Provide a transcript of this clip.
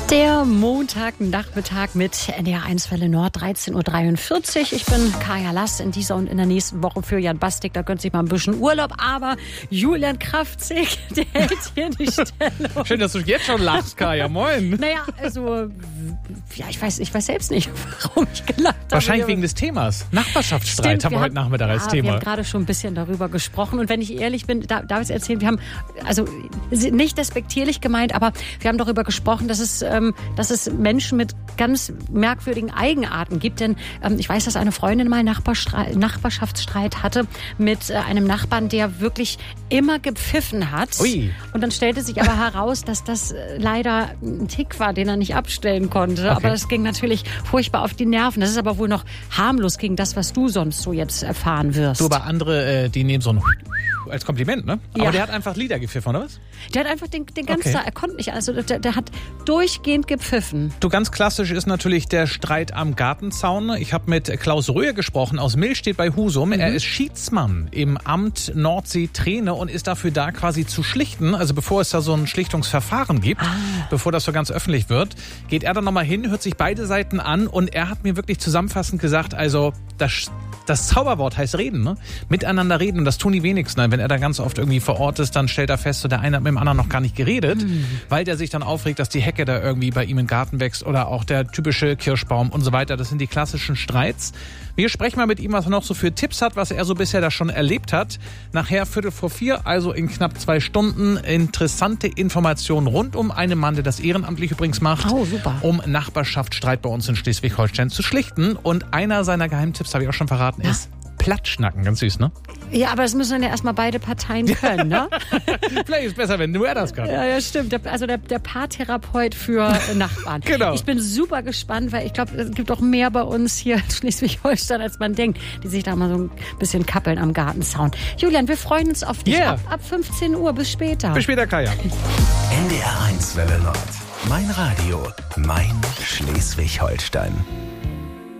Der Montagnachmittag mit NDR 1 Welle Nord, 13.43 Uhr. Ich bin Kaya Lass in dieser und in der nächsten Woche für Jan Bastik. Da gönnt sich mal ein bisschen Urlaub. Aber Julian Kraftzig, der hält hier die Stellung. Schön, dass du jetzt schon lachst, Kaya. Moin. Naja, also, ja, ich weiß selbst nicht, warum ich gelacht habe. Wahrscheinlich wegen des Themas. Nachbarschaftsstreit haben wir heute Nachmittag als Thema. Wir haben gerade schon ein bisschen darüber gesprochen. Und wenn ich ehrlich bin, darf ich es erzählen, wir haben, also nicht despektierlich gemeint, aber wir haben darüber gesprochen, dass es Menschen mit ganz merkwürdigen Eigenarten gibt. Denn ich weiß, dass eine Freundin mal Nachbarschaftsstreit hatte mit einem Nachbarn, der wirklich immer gepfiffen hat. Ui. Und dann stellte sich aber heraus, dass das leider ein Tick war, den er nicht abstellen konnte. Okay. Aber das ging natürlich furchtbar auf die Nerven. Das ist aber wohl noch harmlos gegen das, was du sonst so jetzt erfahren wirst. So, aber andere, die nehmen so ein als Kompliment, ne? Aber ja. Der hat einfach Lieder gepfiffen, oder was? Der hat einfach den ganzen Tag, er konnte nicht, also der hat durchgehend gepfiffen. Du, ganz klassisch ist natürlich der Streit am Gartenzaun. Ich habe mit Klaus Röhr gesprochen aus Millstedt bei Husum. Er ist Schiedsmann im Amt Nordsee-Träne und ist dafür da quasi zu schlichten. Also bevor es da so ein Schlichtungsverfahren gibt, bevor das so ganz öffentlich wird, geht er dann nochmal hin, hört sich beide Seiten an und er hat mir wirklich zusammenfassend gesagt, also das Zauberwort heißt reden, ne? Miteinander reden und das tun die wenigsten. Wenn er da ganz oft irgendwie vor Ort ist, dann stellt er fest, so der eine hat mit dem anderen noch gar nicht geredet, weil der sich dann aufregt, dass die Hecke da irgendwie bei ihm im Garten wächst oder auch der typische Kirschbaum und so weiter. Das sind die klassischen Streits. Wir sprechen mal mit ihm, was er noch so für Tipps hat, was er so bisher da schon erlebt hat. Nachher 3:45, also in knapp 2 Stunden, interessante Informationen rund um einen Mann, der das ehrenamtlich übrigens macht, um Nachbarschaftsstreit bei uns in Schleswig-Holstein zu schlichten. Und einer seiner Geheimtipps, habe ich auch schon verraten, ist Platschnacken. Ganz süß, ne? Ja, aber das müssen dann ja erstmal beide Parteien können, ne? Vielleicht ist es besser, wenn nur er das kann. Ja, stimmt. Also der Paartherapeut für Nachbarn. Genau. Ich bin super gespannt, weil ich glaube, es gibt auch mehr bei uns hier in Schleswig-Holstein, als man denkt, die sich da mal so ein bisschen kappeln am Gartenzaun. Julian, wir freuen uns auf dich. Yeah. Ab 15 Uhr. Bis später. Bis später, Kaya. NDR 1 Welle Nord. Mein Radio. Mein Schleswig-Holstein.